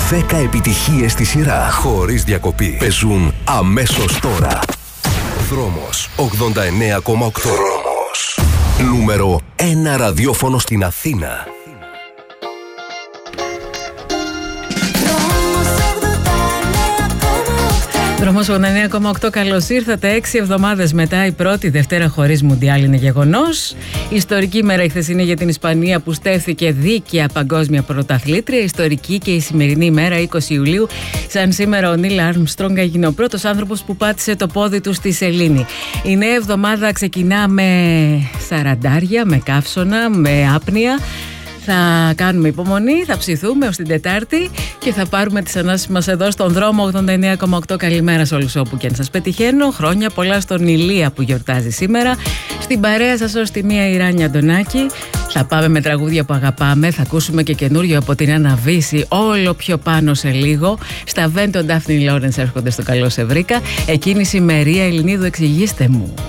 10 επιτυχίες στη σειρά, χωρίς διακοπή. Παίζουν αμέσως τώρα. Δρόμος 89,8. Δρόμος. Νούμερο 1 ραδιόφωνο στην Αθήνα. Δρόμος 89,8, καλώς ήρθατε. 6 εβδομάδες μετά, η πρώτη Δευτέρα χωρίς Μουντιάλ είναι γεγονός. Ιστορική μέρα η χθεσινή για την Ισπανία που στέφθηκε δίκαια παγκόσμια πρωταθλήτρια. Ιστορική και η σημερινή ημέρα, 20 Ιουλίου. Σαν σήμερα ο Νίλ Άρμστρονγκ έγινε ο πρώτος άνθρωπος που πάτησε το πόδι του στη σελήνη. Η νέα εβδομάδα ξεκινά με σαραντάρια, με καύσωνα, με άπνοια. Θα κάνουμε υπομονή, θα ψηθούμε ως την Τετάρτη και θα πάρουμε τις ανάσεις μας εδώ στον δρόμο 89,8. Καλημέρα σε όλους όπου και αν σας πετυχαίνω. Χρόνια πολλά στον Ηλία που γιορτάζει σήμερα. Στην παρέα σας ως τη μία η Ράνια Αντωνάκη. Θα πάμε με τραγούδια που αγαπάμε. Θα ακούσουμε και καινούριο από την Αναβίση όλο πιο πάνω σε λίγο. Στα Βέντο Ντάφνη Λόρενς έρχονται στο Καλό σε βρήκα. Εκκίνηση Μερία Ελληνίδου, εξηγήστε μου.